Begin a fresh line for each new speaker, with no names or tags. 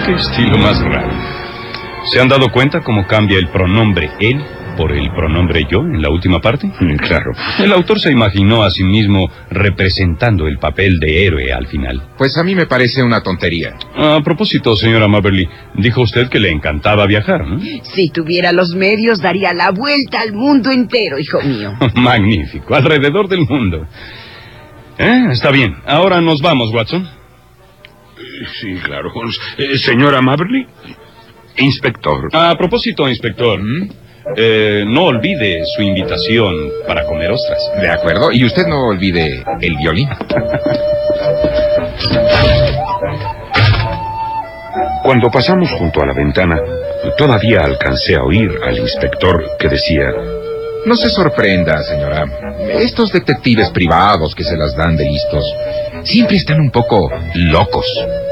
Qué estilo más raro. ¿Se han dado cuenta cómo cambia el pronombre él por el pronombre yo en la última parte?
Claro.
El autor se imaginó a sí mismo representando el papel de héroe al final.
Pues a mí me parece una tontería.
A propósito, señora Maberly, dijo usted que le encantaba viajar, ¿no?
Si tuviera los medios, daría la vuelta al mundo entero, hijo mío.
Magnífico, alrededor del mundo. Está bien, ahora nos vamos, Watson.
Sí, claro. Señora Maberly, inspector.
A propósito, inspector, no olvide su invitación para comer ostras.
De acuerdo, y usted no olvide el violín.
Cuando pasamos junto a la ventana, todavía alcancé a oír al inspector que decía:
No se sorprenda, señora. Estos detectives privados que se las dan de listos siempre están un poco locos.